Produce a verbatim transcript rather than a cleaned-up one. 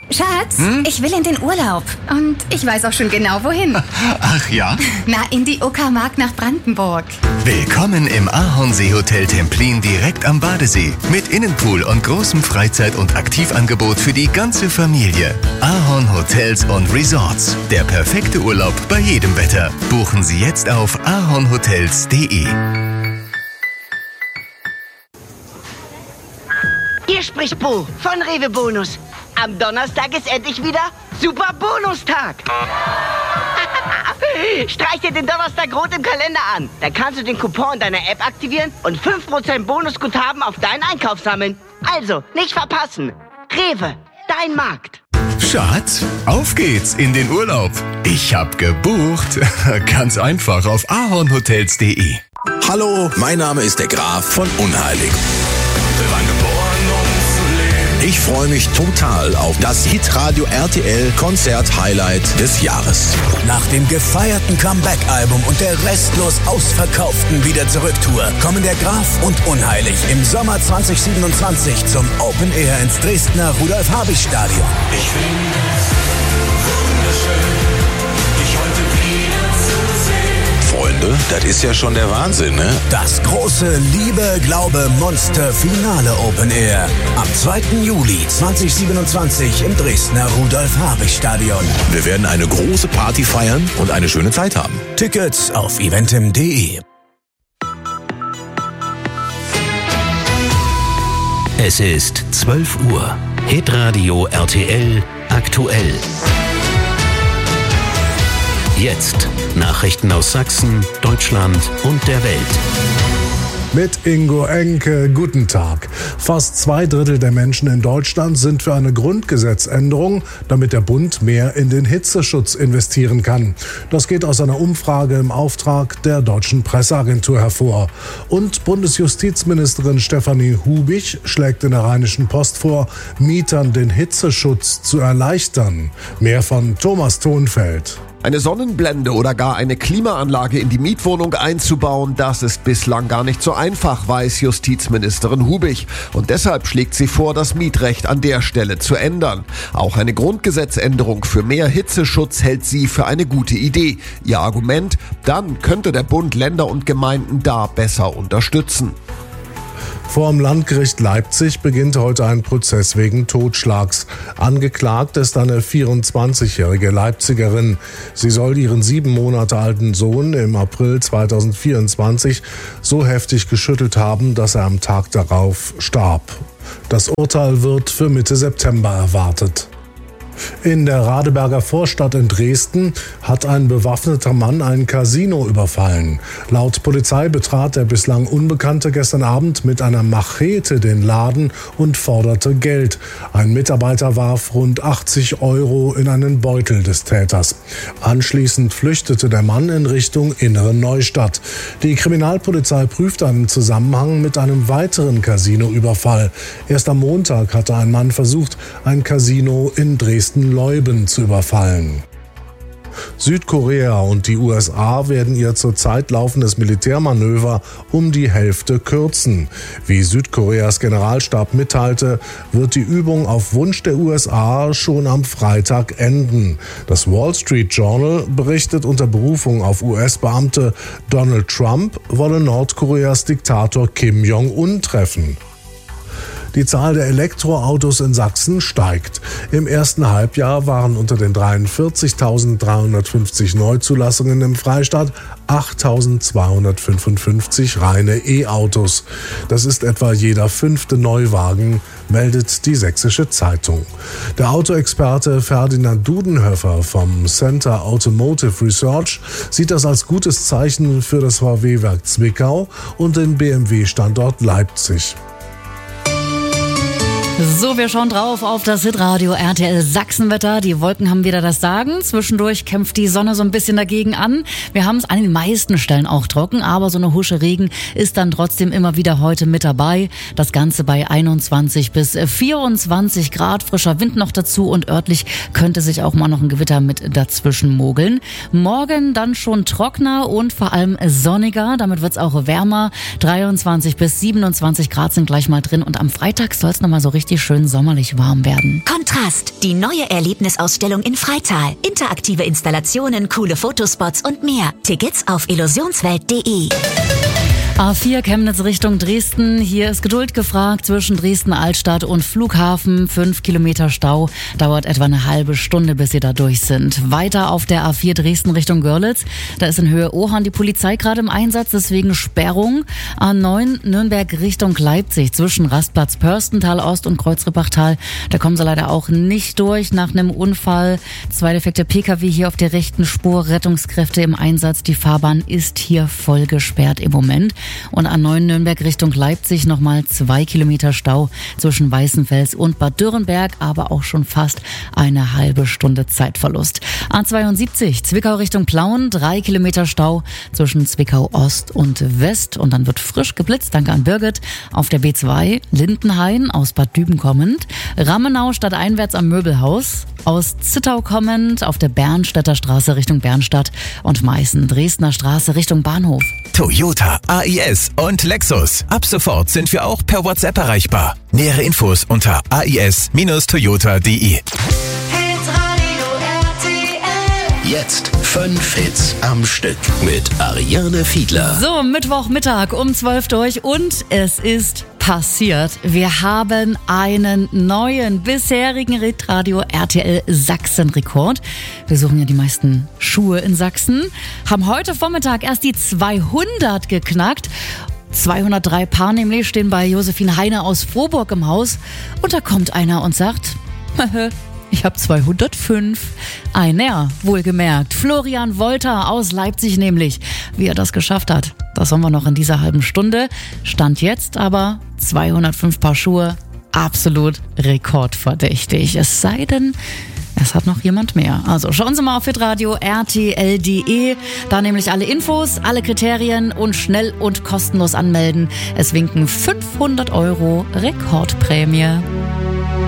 Schatz, Hm? ich will in den Urlaub. Und ich weiß auch schon genau, wohin. Ach ja? Na, in die Uckermark nach Brandenburg. Willkommen im Ahornsee-Hotel Templin direkt am Badesee. Mit Innenpool und großem Freizeit- und Aktivangebot für die ganze Familie. Ahorn Hotels und Resorts. Der perfekte Urlaub bei jedem Wetter. Buchen Sie jetzt auf ahornhotels punkt de. Hier spricht Bo von Rewe Bonus. Am Donnerstag ist endlich wieder Super Bonustag. Streich dir den Donnerstag rot im Kalender an. Dann kannst du den Coupon in deiner App aktivieren und fünf Prozent Bonusguthaben auf deinen Einkauf sammeln. Also, nicht verpassen. Rewe, dein Markt. Schatz, auf geht's in den Urlaub. Ich hab gebucht. Ganz einfach auf ahornhotels punkt de. Hallo, mein Name ist der Graf von Unheilig. Wir waren geboren, um zu leben. Ich freue mich total auf das Hitradio R T L Konzert-Highlight des Jahres. Nach dem gefeierten Comeback-Album und der restlos ausverkauften Wieder-Zurück-Tour kommen der Graf und Unheilig im Sommer zwanzig siebenundzwanzig zum Open Air ins Dresdner Rudolf-Habich-Stadion. Ich finde es wunderschön, dich heute wieder zu sehen. Freunde, das ist ja schon der Wahnsinn, ne? Das große Liebe, Glaube, Monster Finale Open Air am zweiten Juli zweitausendsiebenundzwanzig im Dresdner Rudolf-Habich-Stadion. Wir werden eine große Party feiern und eine schöne Zeit haben. Tickets auf eventim punkt de. Es ist zwölf Uhr. Hitradio R T L aktuell. Jetzt Nachrichten aus Sachsen, Deutschland und der Welt. Mit Ingo Enke, guten Tag. Fast zwei Drittel der Menschen in Deutschland sind für eine Grundgesetzänderung, damit der Bund mehr in den Hitzeschutz investieren kann. Das geht aus einer Umfrage im Auftrag der Deutschen Presseagentur hervor. Und Bundesjustizministerin Stefanie Hubich schlägt in der Rheinischen Post vor, Mietern den Hitzeschutz zu erleichtern. Mehr von Thomas Thonfeld. Eine Sonnenblende oder gar eine Klimaanlage in die Mietwohnung einzubauen, das ist bislang gar nicht so einfach, weiß Justizministerin Hubich. Und deshalb schlägt sie vor, das Mietrecht an der Stelle zu ändern. Auch eine Grundgesetzänderung für mehr Hitzeschutz hält sie für eine gute Idee. Ihr Argument: Dann könnte der Bund Länder und Gemeinden da besser unterstützen. Vor dem Landgericht Leipzig beginnt heute ein Prozess wegen Totschlags. Angeklagt ist eine vierundzwanzigjährige Leipzigerin. Sie soll ihren sieben Monate alten Sohn im April zweitausendvierundzwanzig so heftig geschüttelt haben, dass er am Tag darauf starb. Das Urteil wird für Mitte September erwartet. In der Radeberger Vorstadt in Dresden hat ein bewaffneter Mann ein Casino überfallen. Laut Polizei betrat der bislang Unbekannte gestern Abend mit einer Machete den Laden und forderte Geld. Ein Mitarbeiter warf rund achtzig Euro in einen Beutel des Täters. Anschließend flüchtete der Mann in Richtung Innere Neustadt. Die Kriminalpolizei prüft einen Zusammenhang mit einem weiteren Casinoüberfall. Erst am Montag hatte ein Mann versucht, ein Casino in Dresden Leuben zu überfallen. Südkorea und die U S A werden ihr zurzeit laufendes Militärmanöver um die Hälfte kürzen. Wie Südkoreas Generalstab mitteilte, wird die Übung auf Wunsch der U S A schon am Freitag enden. Das Wall Street Journal berichtet unter Berufung auf U S-Beamte, Donald Trump wolle Nordkoreas Diktator Kim Jong-un treffen. Die Zahl der Elektroautos in Sachsen steigt. Im ersten Halbjahr waren unter den dreiundvierzigtausenddreihundertfünfzig Neuzulassungen im Freistaat achttausendzweihundertfünfundfünfzig reine E-Autos. Das ist etwa jeder fünfte Neuwagen, meldet die Sächsische Zeitung. Der Autoexperte Ferdinand Dudenhöfer vom Center Automotive Research sieht das als gutes Zeichen für das V W-Werk Zwickau und den B M W-Standort Leipzig. So, wir schauen drauf auf das Hitradio R T L Sachsenwetter. Die Wolken haben wieder das Sagen. Zwischendurch kämpft die Sonne so ein bisschen dagegen an. Wir haben es an den meisten Stellen auch trocken, aber so eine Husche Regen ist dann trotzdem immer wieder heute mit dabei. Das Ganze bei einundzwanzig bis vierundzwanzig Grad, frischer Wind noch dazu und örtlich könnte sich auch mal noch ein Gewitter mit dazwischen mogeln. Morgen dann schon trockener und vor allem sonniger. Damit wird es auch wärmer. dreiundzwanzig bis siebenundzwanzig Grad sind gleich mal drin und am Freitag soll es nochmal so richtig richtig schön sommerlich warm werden. Kontrast, die neue Erlebnisausstellung in Freital. Interaktive Installationen, coole Fotospots und mehr. Tickets auf illusionswelt punkt de. A vier Chemnitz Richtung Dresden. Hier ist Geduld gefragt zwischen Dresden Altstadt und Flughafen. Fünf Kilometer Stau. Dauert etwa eine halbe Stunde, bis Sie da durch sind. Weiter auf der A vier Dresden Richtung Görlitz. Da ist in Höhe Ohorn die Polizei gerade im Einsatz, deswegen Sperrung. A neun Nürnberg Richtung Leipzig zwischen Rastplatz Pörstental Ost und Kreuzrippachtal. Da kommen Sie leider auch nicht durch nach einem Unfall. Zwei defekte Pkw hier auf der rechten Spur. Rettungskräfte im Einsatz. Die Fahrbahn ist hier voll gesperrt im Moment. Und A neun Nürnberg Richtung Leipzig nochmal zwei Kilometer Stau zwischen Weißenfels und Bad Dürrenberg, aber auch schon fast eine halbe Stunde Zeitverlust. A zweiundsiebzig Zwickau Richtung Plauen, drei Kilometer Stau zwischen Zwickau Ost und West. Und dann wird frisch geblitzt, danke an Birgit. Auf der B zwei Lindenhain aus Bad Düben kommend, Rammenau stadteinwärts am Möbelhaus, aus Zittau kommend auf der Bernstädter Straße Richtung Bernstadt und Meißen Dresdner Straße Richtung Bahnhof. Toyota, A I S und Lexus. Ab sofort sind wir auch per WhatsApp erreichbar. Nähere Infos unter a i s Bindestrich toyota punkt de. Jetzt fünf Hits am Stück mit Ariane Fiedler. So, Mittwochmittag um zwölf durch und es ist passiert. Wir haben einen neuen bisherigen Hitradio R T L Sachsen-Rekord. Wir suchen ja die meisten Schuhe in Sachsen. Haben heute Vormittag erst die zweihundert geknackt. zweihundertdrei Paar nämlich stehen bei Josephine Heine aus Frohburg im Haus. Und da kommt einer und sagt, ich habe zweihundertfünf. Einer, wohlgemerkt. Florian Wolter aus Leipzig nämlich. Wie er das geschafft hat, das haben wir noch in dieser halben Stunde. Stand jetzt aber zweihundertfünf Paar Schuhe. Absolut rekordverdächtig. Es sei denn, es hat noch jemand mehr. Also schauen Sie mal auf hitradio R T L punkt de. Da nämlich alle Infos, alle Kriterien und schnell und kostenlos anmelden. Es winken fünfhundert Euro Rekordprämie.